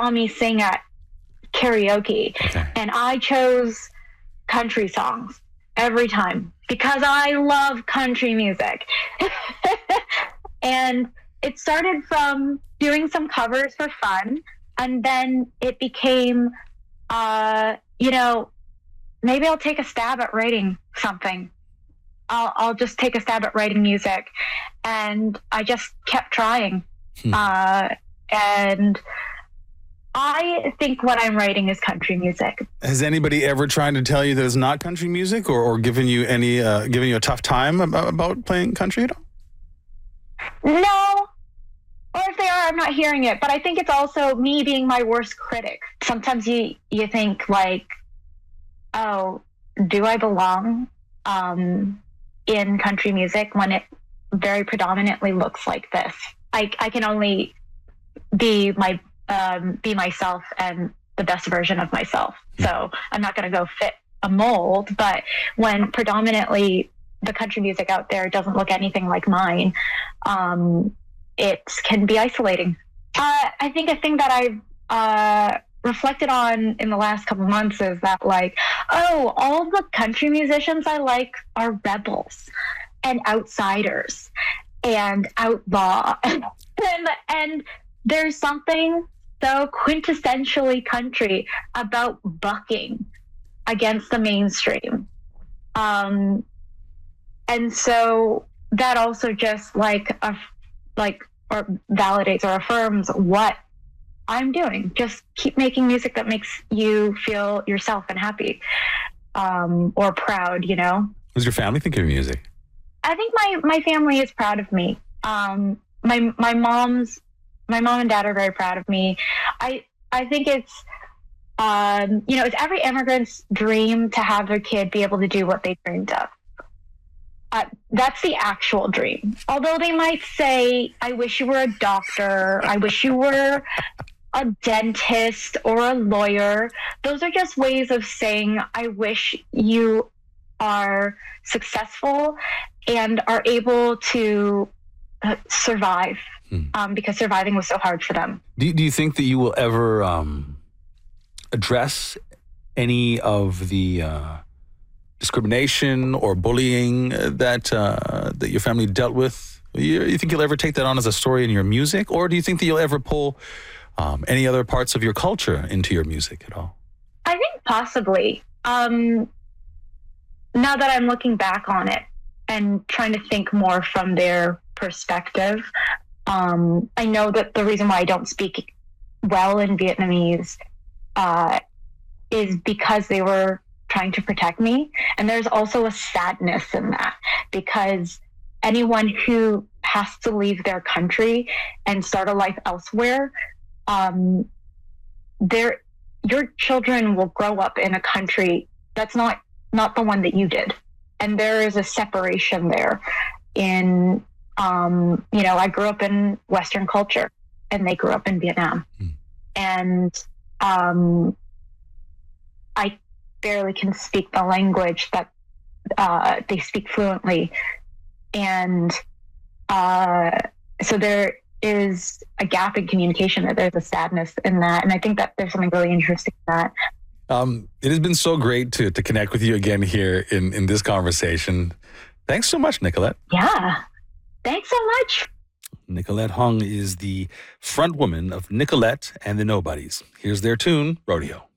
saw me sing at karaoke, and I chose country songs every time because I love country music. And it started from doing some covers for fun, and then it became, maybe I'll take a stab at writing something. I'll just take a stab at writing music. And I just kept trying. And I think what I'm writing is country music. Has anybody ever tried to tell you that it's not country music, or given you a tough time about playing country at all? No. Or if they are, I'm not hearing it. But I think it's also me being my worst critic. Sometimes you think like, oh, do I belong in country music when it very predominantly looks like this? I can only be myself and the best version of myself. So I'm not going to go fit a mold. But when predominantly the country music out there doesn't look anything like mine, it can be isolating. I think a thing that I've reflected on in the last couple of months is that, like, oh, all the country musicians I like are rebels and outsiders and outlaw. and there's something so quintessentially country about bucking against the mainstream. And so that also just or validates or affirms what I'm doing. Just keep making music that makes you feel yourself and happy, or proud, you know? What does your family think of your music? I think my family is proud of me. My mom and dad are very proud of me. I think it's, it's every immigrant's dream to have their kid be able to do what they dreamed of. That's the actual dream. Although they might say, I wish you were a doctor, I wish you were a dentist or a lawyer. Those are just ways of saying, I wish you are successful and are able to survive, because surviving was so hard for them. Do you think that you will ever address any of the discrimination or bullying that your family dealt with? You think you'll ever take that on as a story in your music, or do you think that you'll ever pull any other parts of your culture into your music at all? I think possibly. Now that I'm looking back on it and trying to think more from their perspective, I know that the reason why I don't speak well in Vietnamese is because they were trying to protect me. And there's also a sadness in that, because anyone who has to leave their country and start a life elsewhere, your children will grow up in a country that's not the one that you did. And there is a separation there in, I grew up in Western culture and they grew up in Vietnam. And I barely can speak the language that they speak fluently. And so there is a gap in communication, that there's a sadness in that. And I think that there's something really interesting in that. It has been so great to connect with you again here in this conversation. Thanks so much, Nicolette. Yeah, thanks so much. Nicolette Hung is the front woman of Nicolette and the Nobodies. Here's their tune, Rodeo.